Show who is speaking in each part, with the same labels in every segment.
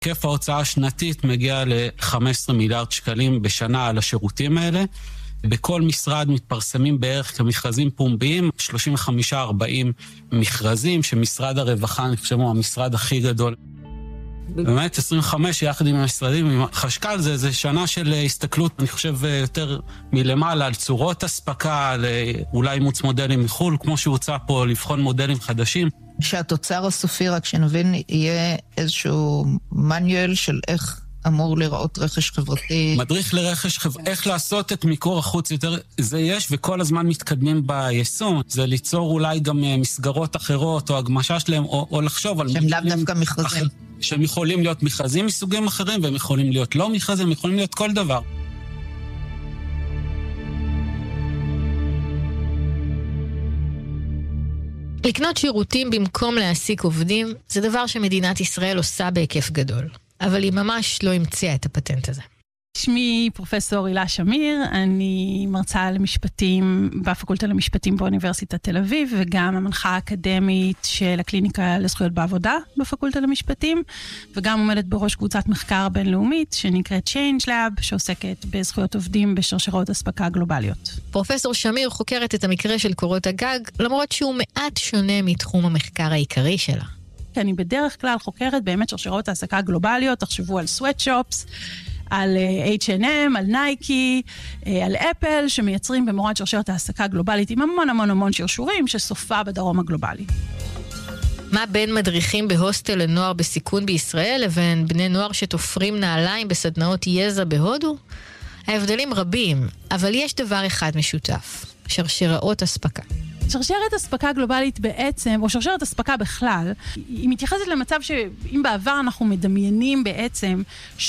Speaker 1: היקף ההוצאה השנתית מגיע ל-15 מיליארד שקלים בשנה על השירותים האלה. בכל משרד מתפרסמים בערך כמכרזים פומביים, 35-40 מכרזים, שמשרד הרווחה, אני חושב, הוא המשרד הכי גדול. באמת, 25 יחד עם המשרדים, עם חשקל, זה שנה של הסתכלות, אני חושב, יותר מלמעלה, על צורות הספקה, על אולי אימוץ מודלים מחול, כמו שהוצע פה, לבחון מודלים חדשים.
Speaker 2: שהתוצר הסופי, רק שנבין, יהיה איזשהו מניואל של איך אמור לראות רכש חברתי.
Speaker 1: מדריך לרכש חברתי, איך לעשות את מיקור החוץ יותר, זה יש, וכל הזמן מתקדמים ביישום. זה ליצור אולי גם מסגרות אחרות, או הגמשה שלהם, או לחשוב על...
Speaker 2: שהם לאו דווקא מכרזים.
Speaker 1: שהם יכולים להיות מכרזים מסוגים אחרים, והם יכולים להיות לא מכרזים, הם יכולים להיות כל דבר.
Speaker 3: לקנות שירותים במקום להעסיק עובדים, זה דבר שמדינת ישראל עושה בהיקף גדול. אבל היא ממש לא המציאה את הפטנט הזה.
Speaker 4: שמי פרופסור הילה שמיר, אני מרצה למשפטים בפקולטה למשפטים באוניברסיטת תל אביב, וגם המנחה האקדמית של הקליניקה לזכויות בעבודה בפקולטה למשפטים, וגם עומדת בראש קבוצת מחקר בינלאומית שנקראת Change Lab, שעוסקת בזכויות עובדים בשרשרות אספקה גלובליות.
Speaker 3: פרופסור שמיר חוקרת את המקרה של קורות הגג, למרות שהוא מעט שונה מתחום המחקר העיקרי שלה.
Speaker 4: אני בדרך כלל חוקרת באמת שרשרות העסקה גלובליות, תחשבו על sweatshops, על H&M, על נייקי, על אפל, שמייצרים במורד שרשרת העסקה גלובלית עם המון המון המון שרשורים שסופה בדרום הגלובלי.
Speaker 3: מה בין מדריכים בהוסטל לנוער בסיכון בישראל לבין בני נוער שתופרים נעליים בסדנאות יזע בהודו? ההבדלים רבים, אבל יש דבר אחד משותף, שרשראות אספקה.
Speaker 4: שרשרת אספקה גלובלית בעצם, או שרשרת אספקה בכלל, היא מתייחסת למצב שאם בעבר אנחנו מדמיינים בעצם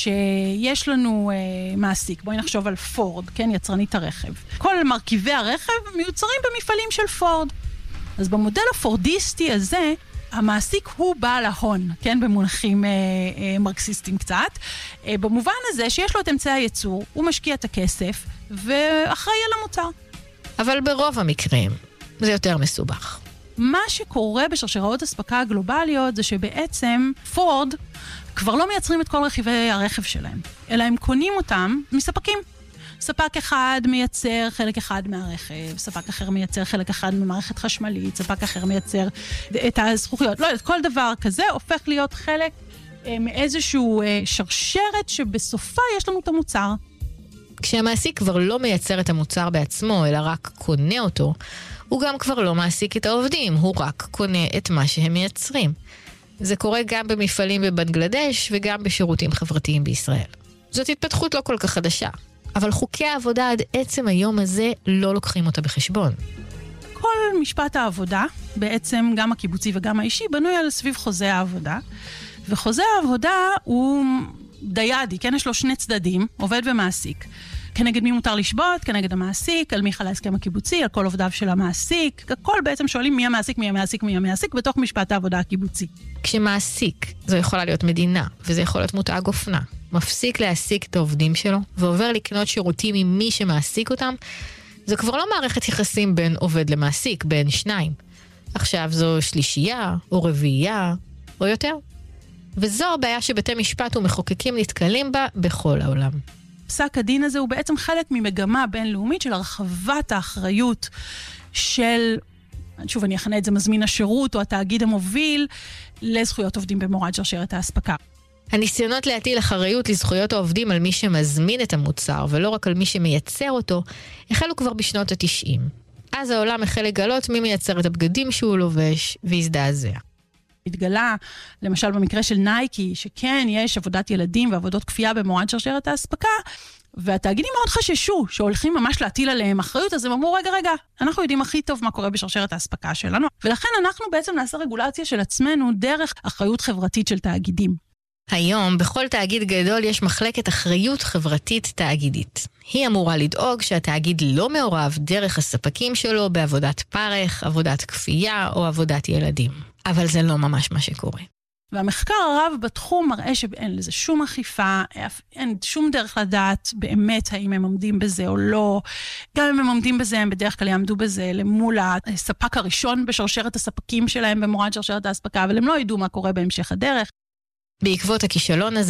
Speaker 4: שיש לנו מעסיק, בואי נחשוב על פורד, כן, יצרנית הרכב. כל מרכיבי הרכב מיוצרים במפעלים של פורד. אז במודל הפורדיסטי הזה, המעסיק הוא בעל ההון, כן, במונחים מרקסיסטים קצת, במובן הזה שיש לו את אמצעי הייצור, הוא משקיע את הכסף ואחראי על המוצר.
Speaker 3: אבל ברוב המקרים, זה יותר מסובך.
Speaker 4: מה שקורה בשרשראות אספקה הגלובליות זה שבעצם פורד כבר לא מייצרים את כל רכיבי הרכב שלהם, אלא הם קונים אותם מספקים. ספק אחד מייצר חלק אחד מהרכב, ספק אחר מייצר חלק אחד ממערכת חשמלית, ספק אחר מייצר את הזכוכיות. לא, כל דבר כזה הופך להיות חלק מאיזשהו שרשרת שבסופה יש לנו את המוצר.
Speaker 3: כשהמעסיק כבר לא מייצר את המוצר בעצמו, אלא רק קונה אותו, הוא גם כבר לא מעסיק את העובדים, הוא רק קונה את מה שהם מייצרים. זה קורה גם במפעלים בבנגלדש וגם בשירותים חברתיים בישראל. זאת התפתחות לא כל כך חדשה, אבל חוקי העבודה עד עצם היום הזה לא לוקחים אותה בחשבון.
Speaker 4: כל משפט העבודה, בעצם גם הקיבוצי וגם האישי, בנוי על סביב חוזה העבודה, וחוזה העבודה הוא דיידי, כן, יש לו שני צדדים, עובד ומעסיק. כנגד מי מותר לשבות, כנגד המעסיק, על מי חל ההסכם הקיבוצי, על כל עובדיו של המעסיק. הכל בעצם שואלים מי המעסיק, מי המעסיק, מי המעסיק, בתוך משפט העבודה הקיבוצי.
Speaker 3: כשמעסיק, זו יכולה להיות מדינה, וזה יכול להיות מותג אופנה, מפסיק להעסיק את העובדים שלו, ועובר לקנות שירותים עם מי שמעסיק אותם, זו כבר לא מערכת יחסים בין עובד למעסיק, בין שניים. עכשיו זו שלישייה, או רביעייה, או יותר. וזו הבעיה שבתי משפט ומחוקקים נתקלים בה בכל העולם.
Speaker 4: פסק הדין הזה הוא בעצם חלק ממגמה בינלאומית של הרחבת האחריות של, שוב אני אכנה את זה מזמין השירות או התאגיד המוביל, לזכויות עובדים במורד שרשרת האספקה.
Speaker 3: הניסיונות להטיל אחריות לזכויות העובדים על מי שמזמין את המוצר ולא רק על מי שמייצר אותו, החלו כבר בשנות ה-90. אז העולם החל לגלות מי מייצר את הבגדים שהוא לובש והזדעזע.
Speaker 4: התגלה, למשל במקרה של נייקי, שכן יש עבודת ילדים ועבודות כפייה במורד שרשרת האספקה, והתאגידים מאוד חששו שהולכים ממש להטיל עליהם אחריות, אז הם אמרו, רגע, אנחנו יודעים הכי טוב מה קורה בשרשרת האספקה שלנו, ולכן אנחנו בעצם נעשה רגולציה של עצמנו דרך אחריות חברתית של תאגידים.
Speaker 3: היום בכל תאגיד גדול יש מחלקת אחריות חברתית תאגידית. היא אמורה לדאוג שהתאגיד לא מעורב דרך הספקים שלו בעבודת פרך, עבודת כפייה או עבודת ילדים. אבל זה לא ממש מה שקורה.
Speaker 4: והמחקר הרב בתחום מראה שאין לזה שום אכיפה, אין שום דרך לדעת באמת האם הם עומדים בזה או לא. גם אם הם עומדים בזה, הם בדרך כלל יעמדו בזה למול הספק הראשון בשרשרת הספקים שלהם במורד שרשרת האספקה, אבל הם לא ידעו מה קורה בהמשך הדרך.
Speaker 3: בעקבות הכישלון הזה,